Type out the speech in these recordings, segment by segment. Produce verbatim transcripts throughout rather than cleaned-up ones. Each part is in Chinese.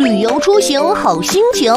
旅游出行好心情。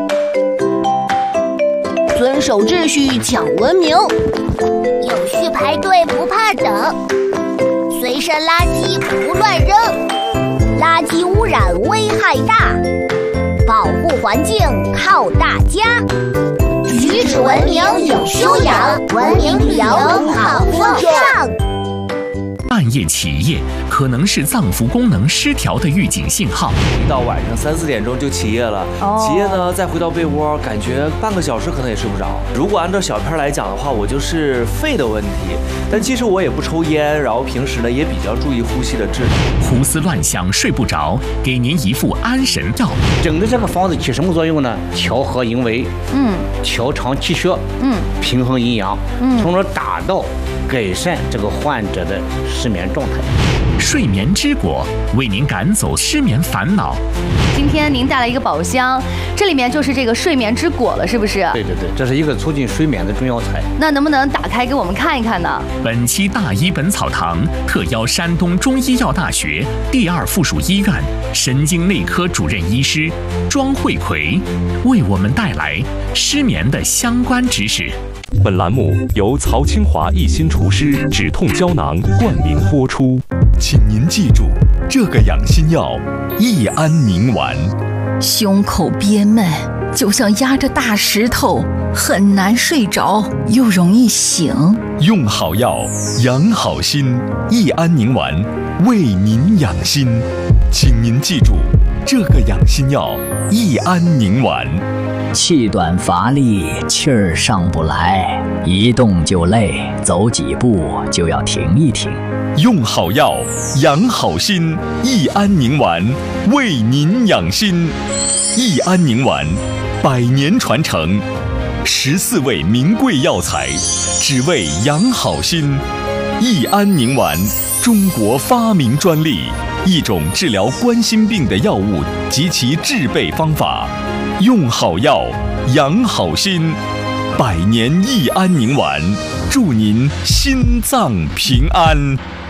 遵守秩序讲文明， 有序排队不怕等，随身垃圾不乱扔，垃圾污染危害大，保护环境靠大家。举止文明有修养，文明旅游好风尚。 半夜起夜可能是脏腑功能失调的预警信号。 一到晚上三四点钟就起夜了，哦、起夜呢，再回到被窝，感觉半个小时可能也睡不着。如果按照小片来讲的话，我就是肺的问题，但其实我也不抽烟，然后平时呢也比较注意呼吸的质量。 胡思乱想睡不着，给您一副安神药。 整个这个方子起什么作用呢？调和营卫，嗯，调畅气血，嗯，平衡阴阳，嗯，从而达到改善这个患者的失眠状态。 睡眠之果为您赶走失眠烦恼。 今天您带来一个宝箱，这里面就是这个睡眠之果了，是不是？ 对对对，这是一个促进睡眠的中药材。 那能不能打开给我们看一看呢？ 本期大医本草堂特邀山东中医药大学第二附属医院神经内科主任医师庄慧奎，为我们带来失眠的相关知识。 本栏目由曹清华一心除湿止痛胶囊冠名播出。 请您记住，这个养心药益安宁丸。 胸口憋闷，就像压着大石头，很难睡着，又容易醒。 用好药，养好心，益安宁丸为您养心。请您记住，这个养心药益安宁丸。 气短乏力，气儿上不来，一动就累，走几步就要停一停。 用好药，养好心，益安宁丸为您养心。益安宁丸，百年传承，十四味名贵药材，只为养好心。益安宁丸，中国发明专利，一种治疗冠心病的药物及其制备方法。用好药，养好心，百年益安宁丸，祝您心脏平安。